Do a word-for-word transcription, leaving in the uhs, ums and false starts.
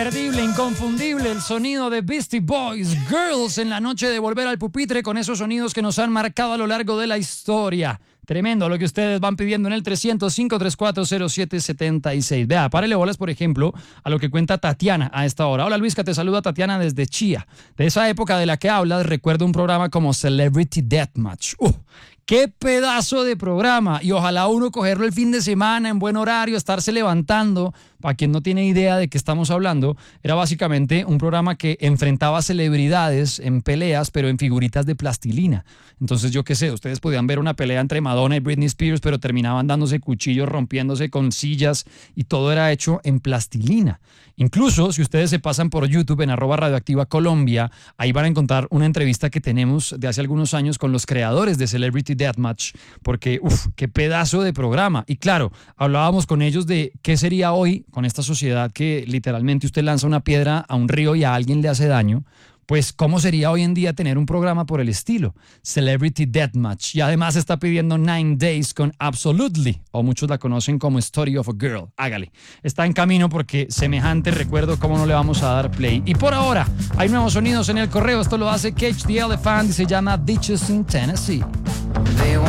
Imperdible, inconfundible, el sonido de Beastie Boys, Girls, en la noche de volver al pupitre con esos sonidos que nos han marcado a lo largo de la historia. Tremendo lo que ustedes van pidiendo en el trescientos cinco treinta y cuatro cero siete setenta y seis. Vea, párele bolas, por ejemplo, a lo que cuenta Tatiana a esta hora. Hola Luisca, te saluda Tatiana desde Chía. De esa época de la que hablas, recuerdo un programa como Celebrity Deathmatch. ¡Uh! ¡Qué pedazo de programa! Y ojalá uno cogerlo el fin de semana en buen horario, estarse levantando. Para quien no tiene idea de qué estamos hablando, era básicamente un programa que enfrentaba celebridades en peleas, pero en figuritas de plastilina. Entonces, yo qué sé, ustedes podían ver una pelea entre Madonna y Britney Spears, pero terminaban dándose cuchillos, rompiéndose con sillas, y todo era hecho en plastilina. Incluso, si ustedes se pasan por YouTube en arroba Radioactiva Colombia, ahí van a encontrar una entrevista que tenemos de hace algunos años con los creadores de Celebrity Deathmatch, porque, uff, qué pedazo de programa. Y claro, hablábamos con ellos de qué sería hoy con esta sociedad que literalmente usted lanza una piedra a un río y a alguien le hace daño. Pues, ¿cómo sería hoy en día tener un programa por el estilo? Celebrity Deathmatch. Y además está pidiendo Nine Days con Absolutely, o muchos la conocen como Story of a Girl. Hágale. Está en camino porque semejante recuerdo, cómo no le vamos a dar play. Y por ahora, hay nuevos sonidos en el correo. Esto lo hace Cage the Elephant y se llama Ditches in Tennessee. They